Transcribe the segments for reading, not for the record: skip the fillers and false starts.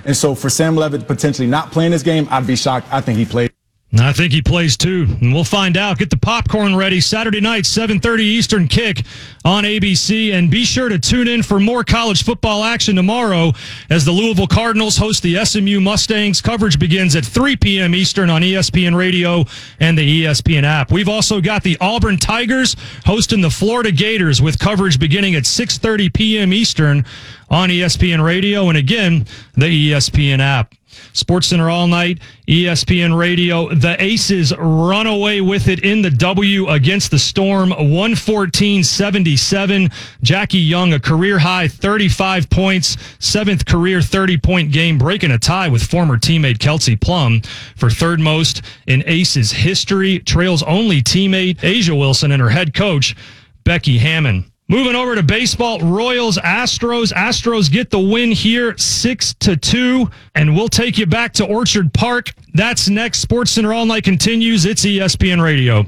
And so for Sam Levitt potentially not playing this game, I'd be shocked. I think he played. I think he plays too, and we'll find out. Get the popcorn ready. Saturday night, 7:30 Eastern kick on ABC, and be sure to tune in for more college football action tomorrow as the Louisville Cardinals host the SMU Mustangs. Coverage begins at 3 p.m. Eastern on ESPN Radio and the ESPN app. We've also got the Auburn Tigers hosting the Florida Gators with coverage beginning at 6:30 p.m. Eastern on ESPN Radio and, again, the ESPN app. SportsCenter all night, ESPN Radio. The Aces run away with it in the W against the Storm, 114-77. Jackie Young, a career-high 35 points, seventh career 30-point game, breaking a tie with former teammate Kelsey Plum for third most in Aces history. Trails only teammate Asia Wilson and her head coach, Becky Hammond. Moving over to baseball, Royals, Astros. Astros get the win here, 6-2, and we'll take you back to Orchard Park. That's next. SportsCenter All Night continues. It's ESPN Radio.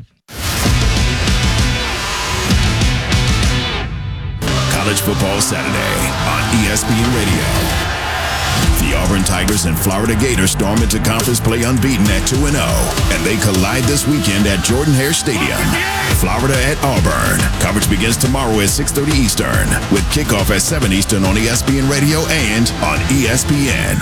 College Football Saturday on ESPN Radio. The Auburn Tigers and Florida Gators storm into conference play unbeaten at 2-0, and they collide this weekend at Jordan-Hare Stadium. Florida at Auburn. Coverage begins tomorrow at 6:30 Eastern, with kickoff at 7 Eastern on ESPN Radio and on ESPN.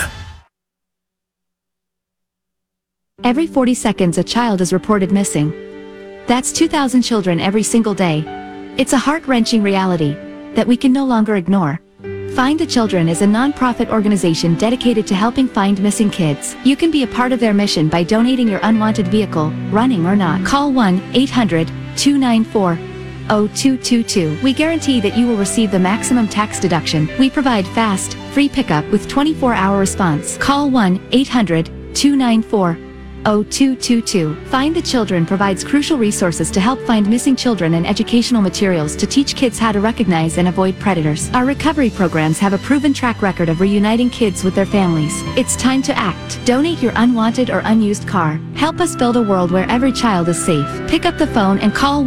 Every 40 seconds, a child is reported missing. That's 2,000 children every single day. It's a heart-wrenching reality that we can no longer ignore. Find the Children is a non-profit organization dedicated to helping find missing kids. You can be a part of their mission by donating your unwanted vehicle, running or not. Call 1-800-294-0222. We guarantee that you will receive the maximum tax deduction. We provide fast, free pickup with 24-hour response. Call 1-800-294-0222. Find the Children provides crucial resources to help find missing children and educational materials to teach kids how to recognize and avoid predators. Our recovery programs have a proven track record of reuniting kids with their families. It's time to act. Donate your unwanted or unused car. Help us build a world where every child is safe. Pick up the phone and call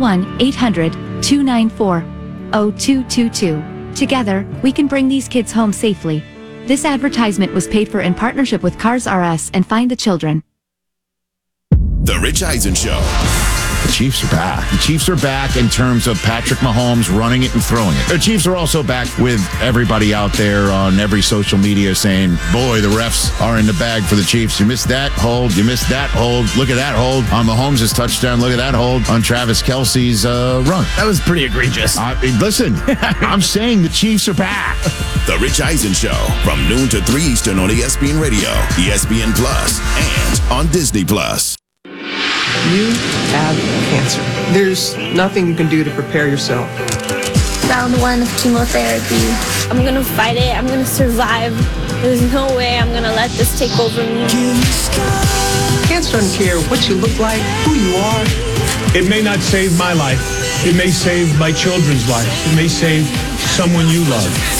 1-800-294-0222. Together, we can bring these kids home safely. This advertisement was paid for in partnership with Cars R Us and Find the Children. The Rich Eisen Show. The Chiefs are back. The Chiefs are back in terms of Patrick Mahomes running it and throwing it. The Chiefs are also back with everybody out there on every social media saying, boy, the refs are in the bag for the Chiefs. You missed that hold. You missed that hold. Look at that hold on Mahomes' touchdown. Look at that hold on Travis Kelce's run. That was pretty egregious. Listen, I'm saying the Chiefs are back. The Rich Eisen Show from noon to 3 Eastern on ESPN Radio, ESPN Plus, and on Disney Plus. You have cancer. There's nothing you can do to prepare yourself. Round 1 of chemotherapy. I'm gonna fight it. I'm gonna survive. There's no way I'm gonna let this take over me. Cancer doesn't care what you look like, who you are. It may not save my life. It may save my children's life. It may save someone you love.